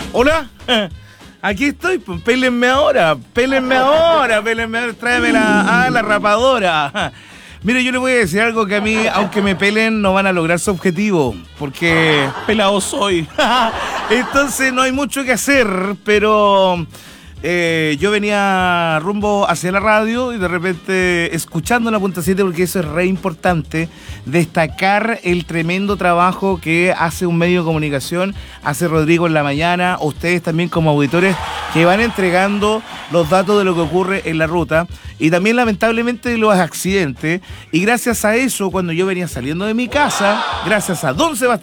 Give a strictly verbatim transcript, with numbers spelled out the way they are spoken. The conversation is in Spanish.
Hola, aquí estoy, pues, pélenme ahora, pélenme ahora, pélenme ahora, tráeme la, ah, la rapadora. Mire, yo le voy a decir algo que a mí, aunque me pelen, no van a lograr su objetivo, porque pelado soy. Entonces no hay mucho que hacer, pero eh, yo venía rumbo hacia la radio y de repente escuchando la Punta siete, porque eso es re importante, destacar el tremendo trabajo que hace un medio de comunicación, hace Rodrigo en la mañana, ustedes también como auditores que van entregando los datos de lo que ocurre en la ruta y también lamentablemente de los accidentes, y gracias a eso, cuando yo venía saliendo de mi casa, gracias a Don Sebastián